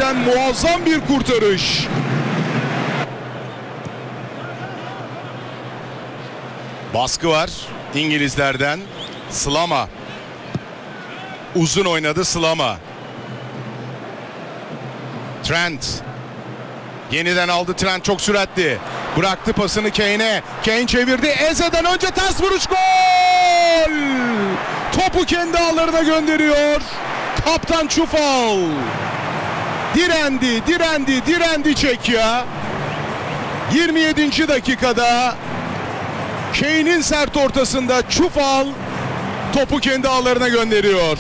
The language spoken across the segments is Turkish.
Henrique'den muazzam bir kurtarış. Baskı var İngilizlerden. Slama. Uzun oynadı Slama. Trent. Yeniden aldı Trent, çok süratli. Bıraktı pasını Kane'e. Kane çevirdi. Eze'den önce ters vuruş, gol! Topu kendi ağlarına gönderiyor kaptan Çufal. Direndi Çekya. 27. dakikada Kane'in sert ortasında Çufal topu kendi ağlarına gönderiyor.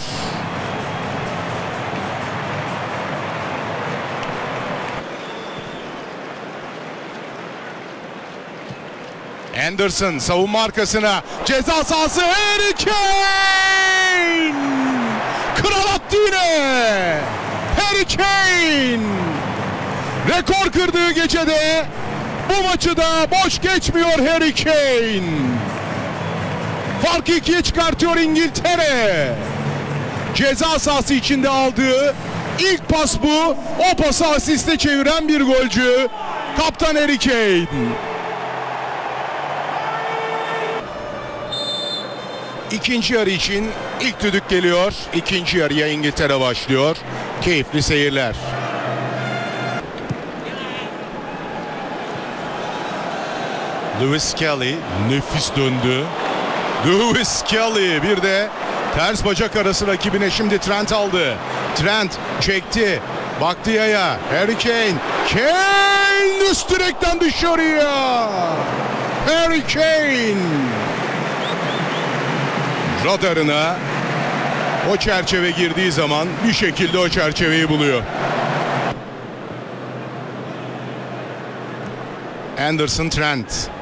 Anderson savunma arkasına, ceza sahası, Harry Kane! Kral attı yine! Harry Kane! Rekor kırdığı gecede bu maçı da boş geçmiyor Harry Kane. Farkı 2'ye çıkartıyor İngiltere. Ceza sahası içinde aldığı ilk pas bu. O pası asiste çeviren bir golcü kaptan Harry Kane. İkinci yarı için ilk düdük geliyor. İkinci yarıya İngiltere başlıyor. Keyifli seyirler. Lewis Skelly nefis döndü. Lewis Skelly bir de ters bacak arası rakibine şimdi Trent aldı. Trent çekti. Baktı yaya. Harry Kane. Kane üst direkten dışarıya. Harry Kane. Radarına o çerçeve girdiği zaman bir şekilde o çerçeveyi buluyor. Anderson, Trent.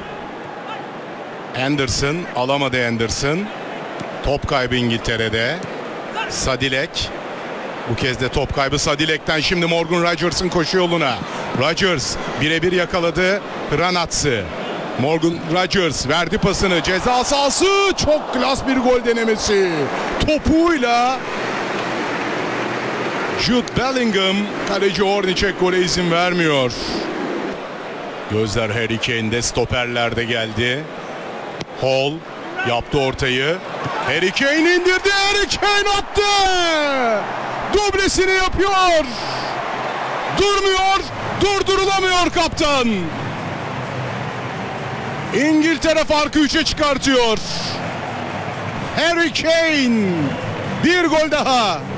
Anderson alamadı Anderson. Top kaybı İngiltere'de. Sadilek. Bu kez de top kaybı Sadilek'ten. Şimdi Morgan Rodgers'ın koşu yoluna. Rodgers birebir yakaladı Hranats'ı. Morgan Rodgers verdi pasını. Ceza sahası, çok klas bir gol denemesi. Topuyla Jude Bellingham, kaleci Hornacek gole izin vermiyor. Gözler Harry Kane'de, stoperlerde geldi. Hall yaptı ortayı. Harry Kane indirdi. Harry Kane attı. Dublesini yapıyor. Durmuyor. Durdurulamıyor kaptan. İngiltere farkı 3'e çıkartıyor. Harry Kane bir gol daha.